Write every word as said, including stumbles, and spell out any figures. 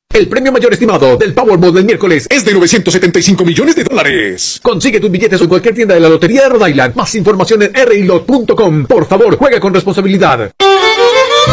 El premio mayor estimado del Powerball del miércoles es de novecientos setenta y cinco millones de dólares. Consigue tus billetes en cualquier tienda de la Lotería de Rhode Island. Más información en r i lot punto com. Por favor, juega con responsabilidad.